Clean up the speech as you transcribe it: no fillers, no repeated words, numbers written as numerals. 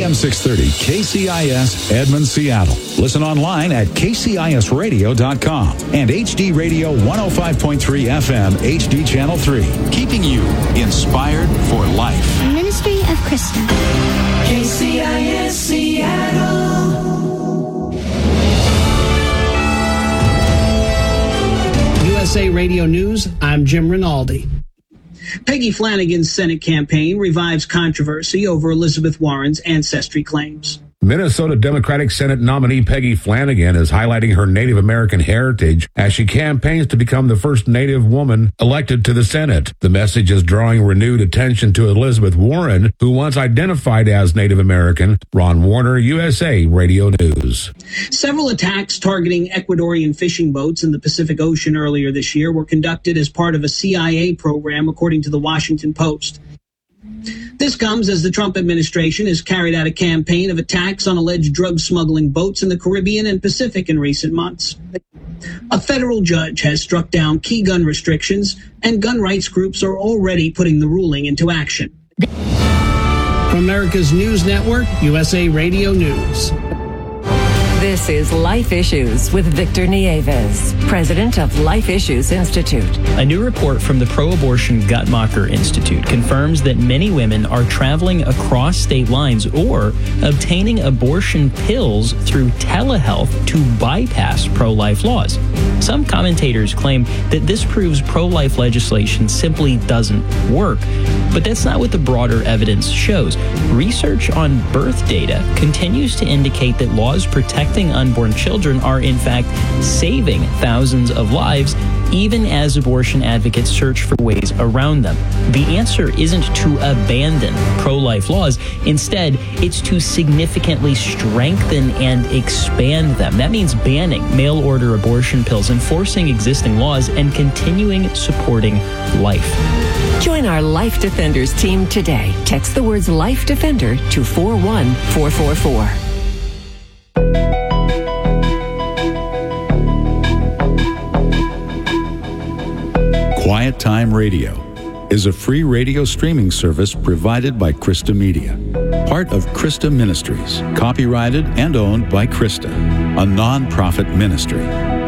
AM 630 KCIS Edmond, Seattle. Listen online at kcisradio.com and HD Radio 105.3 FM HD Channel 3. Keeping you inspired for life. Ministry of Krista. KCIS Seattle. USA Radio News, I'm Jim Rinaldi. Peggy Flanagan's Senate campaign revives controversy over Elizabeth Warren's ancestry claims. Minnesota Democratic Senate nominee Peggy Flanagan is highlighting her Native American heritage as she campaigns to become the first Native woman elected to the Senate. The message is drawing renewed attention to Elizabeth Warren, who once identified as Native American. Ron Warner, USA Radio News. Several attacks targeting Ecuadorian fishing boats in the Pacific Ocean earlier this year were conducted as part of a CIA program, according to the Washington Post. This comes as the Trump administration has carried out a campaign of attacks on alleged drug smuggling boats in the Caribbean and Pacific in recent months. A federal judge has struck down key gun restrictions, and gun rights groups are already putting the ruling into action. From America's News Network, USA Radio News. This is Life Issues with Victor Nieves, president of Life Issues Institute. A new report from the pro-abortion Guttmacher Institute confirms that many women are traveling across state lines or obtaining abortion pills through telehealth to bypass pro-life laws. Some commentators claim that this proves pro-life legislation simply doesn't work, but that's not what the broader evidence shows. Research on birth data continues to indicate that laws protecting unborn children are in fact saving thousands of lives, even as abortion advocates search for ways around them. The answer isn't to abandon pro-life laws. Instead, it's to significantly strengthen and expand them. That means banning mail-order abortion pills, enforcing existing laws, and continuing supporting life. Join our Life Defenders team today. Text the words Life Defender to 41444. Quiet Time Radio is a free radio streaming service provided by Krista Media, part of Krista Ministries, copyrighted and owned by Krista, a non-profit ministry.